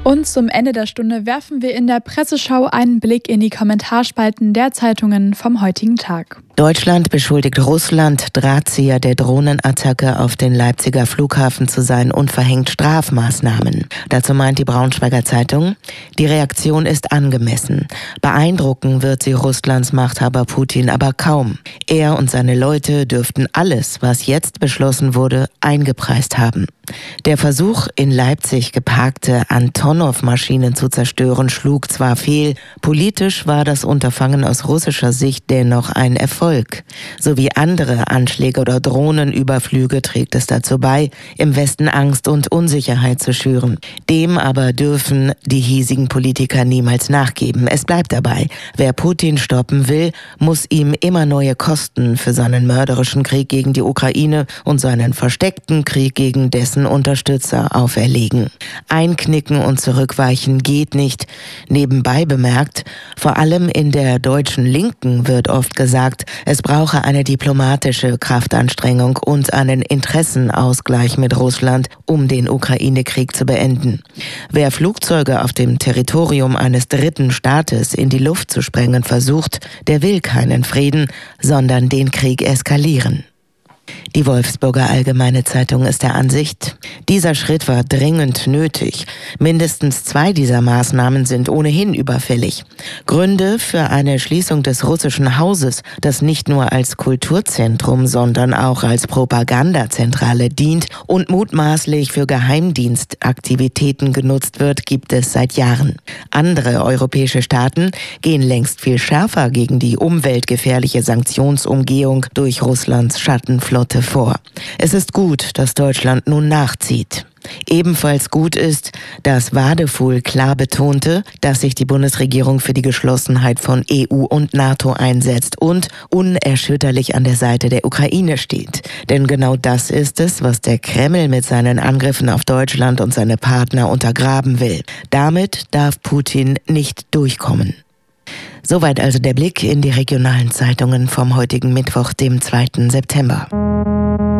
Und zum Ende der Stunde werfen wir in der Presseschau einen Blick in die Kommentarspalten der Zeitungen vom heutigen Tag. Deutschland beschuldigt Russland, Drahtzieher der Drohnenattacke auf den Leipziger Flughafen zu sein und verhängt Strafmaßnahmen. Dazu meint die Braunschweiger Zeitung, die Reaktion ist angemessen. Beeindrucken wird sie Russlands Machthaber Putin aber kaum. Er und seine Leute dürften alles, was jetzt beschlossen wurde, eingepreist haben. Der Versuch, in Leipzig geparkte Antonov-Maschinen zu zerstören, schlug zwar fehl, politisch war das Unterfangen aus russischer Sicht dennoch ein Erfolg. So wie andere Anschläge oder Drohnenüberflüge trägt es dazu bei, im Westen Angst und Unsicherheit zu schüren. Dem aber dürfen die hiesigen Politiker niemals nachgeben. Es bleibt dabei, wer Putin stoppen will, muss ihm immer neue Kosten für seinen mörderischen Krieg gegen die Ukraine und seinen versteckten Krieg gegen dessen Unterstützer auferlegen. Einknicken und zurückweichen geht nicht. Nebenbei bemerkt, vor allem in der deutschen Linken wird oft gesagt, es brauche eine diplomatische Kraftanstrengung und einen Interessenausgleich mit Russland, um den Ukraine-Krieg zu beenden. Wer Flugzeuge auf dem Territorium eines dritten Staates in die Luft zu sprengen versucht, der will keinen Frieden, sondern den Krieg eskalieren. Die Wolfsburger Allgemeine Zeitung ist der Ansicht, dieser Schritt war dringend nötig. Mindestens 2 dieser Maßnahmen sind ohnehin überfällig. Gründe für eine Schließung des russischen Hauses, das nicht nur als Kulturzentrum, sondern auch als Propagandazentrale dient und mutmaßlich für Geheimdienstaktivitäten genutzt wird, gibt es seit Jahren. Andere europäische Staaten gehen längst viel schärfer gegen die umweltgefährliche Sanktionsumgehung durch Russlands Schattenflotte vor. Es ist gut, dass Deutschland nun nachzieht. Ebenfalls gut ist, dass Wadefuhl klar betonte, dass sich die Bundesregierung für die Geschlossenheit von EU und NATO einsetzt und unerschütterlich an der Seite der Ukraine steht. Denn genau das ist es, was der Kreml mit seinen Angriffen auf Deutschland und seine Partner untergraben will. Damit darf Putin nicht durchkommen. Soweit also der Blick in die regionalen Zeitungen vom heutigen Mittwoch, dem 2. September.